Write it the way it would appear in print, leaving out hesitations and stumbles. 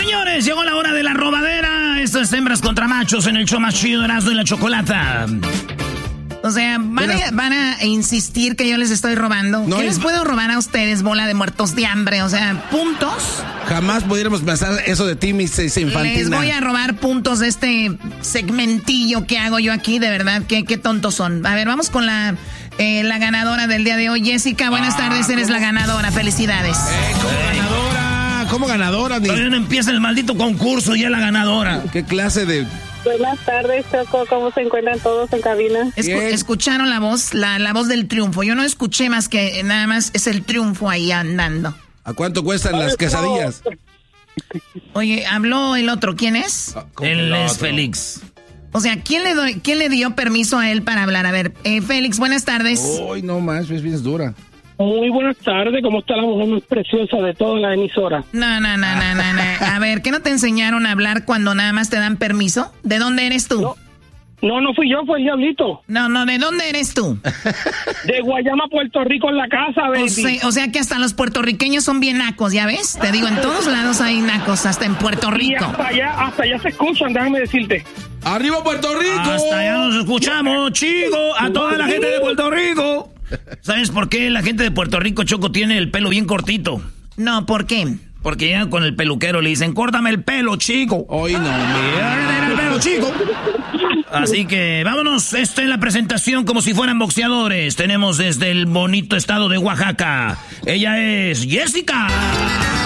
Señores, llegó la hora de la robadera. Esto es Hembras contra Machos en el show más chido de Erasmo y la Chocolata. O sea, ¿van a insistir que yo les estoy robando? No, ¿qué les puedo robar a ustedes, bola de muertos de hambre? O sea, ¿puntos? Jamás pudiéramos pensar eso de ti, Miss Infantina. Les voy a robar puntos de este segmentillo que hago yo aquí, de verdad, qué tontos son. A ver, vamos con la ganadora del día de hoy. Jessica, buenas tardes, eres la ganadora, felicidades. ¿Cómo ganadora? Todavía no empieza el maldito concurso y ya la ganadora. ¿Qué clase de...? Buenas tardes, Choco. ¿Cómo se encuentran todos en cabina? Escucharon la voz, la voz del triunfo. Yo no escuché más que nada más es el triunfo ahí andando. ¿A cuánto cuestan las quesadillas? Oye, habló el otro. ¿Quién es? Él es Félix. O sea, ¿quién le dio permiso a él para hablar? A ver, Félix, buenas tardes. Uy, no más, es dura. Muy buenas tardes, ¿cómo está la mujer más preciosa de toda la emisora? No. A ver, ¿qué no te enseñaron a hablar cuando nada más te dan permiso? ¿De dónde eres tú? No fui yo, fue el diablito. No, ¿de dónde eres tú? De Guayama, Puerto Rico, en la casa, baby. O sea que hasta los puertorriqueños son bien nacos, ¿ya ves? Te digo, en todos lados hay nacos, hasta en Puerto Rico. Y hasta allá se escuchan, déjame decirte. ¡Arriba Puerto Rico! Hasta allá nos escuchamos, chico, a toda la gente de Puerto Rico. ¿Sabes por qué la gente de Puerto Rico, Choco, tiene el pelo bien cortito? No, ¿por qué? Porque llegan con el peluquero, le dicen, córtame el pelo, chico. Hoy no, el pelo, chico. Así que vámonos, esta es la presentación como si fueran boxeadores. Tenemos desde el bonito estado de Oaxaca. Ella es Jessica.